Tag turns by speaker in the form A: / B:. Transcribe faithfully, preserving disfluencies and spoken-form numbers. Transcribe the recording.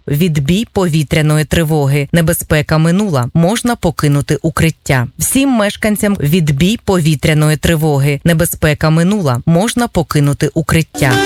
A: Відбій повітряної тривоги. Небезпека минула. Можна покинути укриття. Всім мешканцям відбій повітряної тривоги. Небезпека минула. Можна покинути укриття.